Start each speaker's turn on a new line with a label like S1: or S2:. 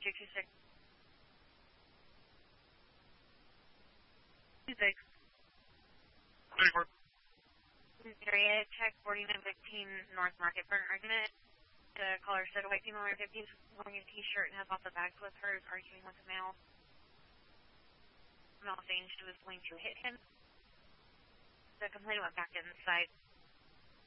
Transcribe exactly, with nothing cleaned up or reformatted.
S1: two two six. two six.
S2: thirty-four.
S1: Area check forty-nine fifteen North Market for an argument. The caller said a white female wearing fifties wearing a t-shirt and has lots of bags with her is arguing with the male. The male saying she was going to hit him. The complainant went back inside.